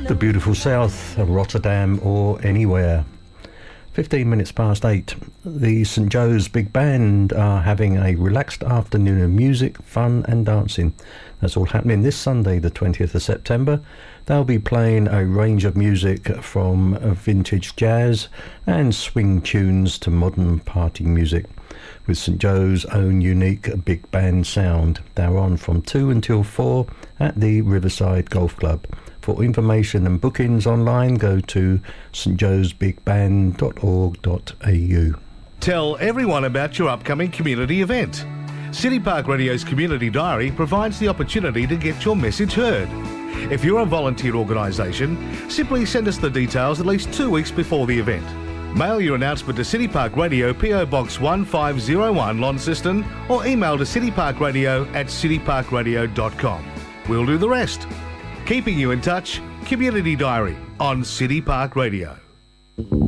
the beautiful south of Rotterdam or anywhere. 15 minutes past 8. The St Joe's Big Band are having a relaxed afternoon of music, fun and dancing. That's all happening this Sunday, the 20th of September. They'll be playing a range of music from vintage jazz and swing tunes to modern party music, with St Joe's own unique big band sound. They're on from 2 until 4 at the Riverside Golf Club. For information and bookings online, go to stjoesbigband.org.au. Tell everyone about your upcoming community event. City Park Radio's Community Diary provides the opportunity to get your message heard. If you're a volunteer organisation, simply send us the details at least 2 weeks before the event. Mail your announcement to City Park Radio, PO Box 1501, Launceston, or email to cityparkradio@cityparkradio.com. We'll do the rest. Keeping you in touch, Community Diary on City Park Radio.